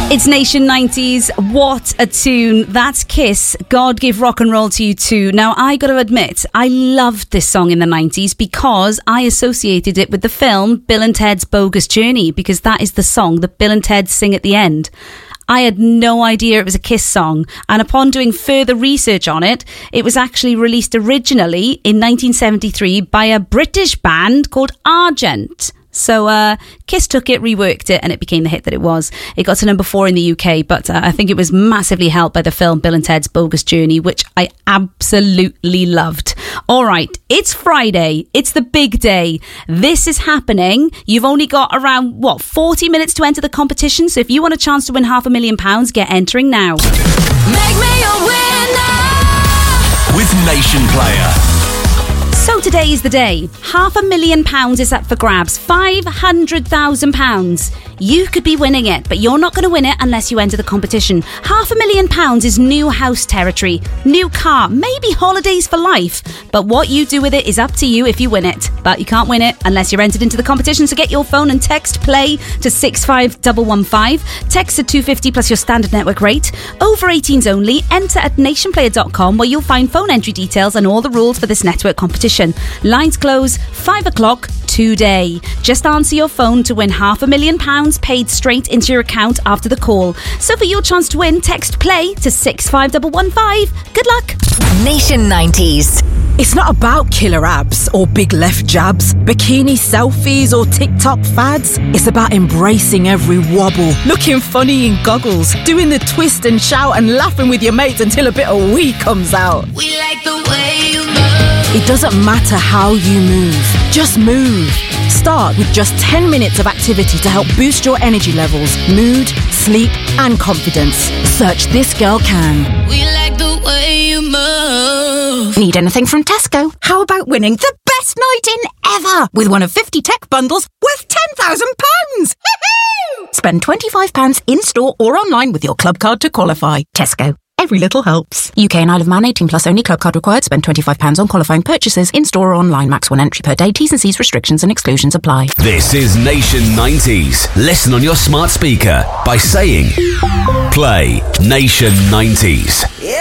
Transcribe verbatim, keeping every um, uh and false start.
It's Nation nineties. What a tune. That's Kiss. God Give Rock and Roll to You Too. Now, I got to admit, I loved this song in the nineties because I associated it with the film Bill and Ted's Bogus Journey, because that is the song that Bill and Ted sing at the end. I had no idea it was a Kiss song, and upon doing further research on it, it was actually released originally in nineteen seventy-three by a British band called Argent. So uh, Kiss took it, reworked it, and it became the hit that it was. It got to number four in the U K, but uh, I think it was massively helped by the film Bill and Ted's Bogus Journey, which I absolutely loved. All right, it's Friday. It's the big day. This is happening. You've only got around, what, forty minutes to enter the competition. So if you want a chance to win half a million pounds, get entering now. Make me a winner with Nation Player. So today is the day. Half a million pounds is up for grabs. five hundred thousand pounds. You could be winning it, but you're not going to win it unless you enter the competition. Half a million pounds is new house territory, new car, maybe holidays for life. But what you do with it is up to you if you win it. But you can't win it unless you're entered into the competition. So get your phone and text play to six five one one five. Text at two fifty plus your standard network rate. Over eighteens only. Enter at nation player dot com where you'll find phone entry details and all the rules for this network competition. Lines close five o'clock today. Just answer your phone to win half a million pounds paid straight into your account after the call. So for your chance to win, text play to six five one one five. Good luck. Nation nineties. It's not about killer abs or big left jabs, bikini selfies or TikTok fads. It's about embracing every wobble, looking funny in goggles, doing the twist and shout and laughing with your mates until a bit of wee comes out. We like the way you move. It doesn't matter how you move, just move. Start with just ten minutes of activity to help boost your energy levels, mood, sleep and confidence. Search This Girl Can. We like the way you move. Need anything from Tesco? How about winning the best night in ever with one of fifty tech bundles worth ten thousand pounds? Spend twenty-five pounds in-store or online with your club card to qualify. Tesco. Every little helps. U K and Isle of Man, eighteen plus only. Club card required. Spend twenty-five pounds on qualifying purchases in-store or online. Max one entry per day. T's and C's, restrictions and exclusions apply. This is Nation nineties. Listen on your smart speaker by saying play Nation nineties.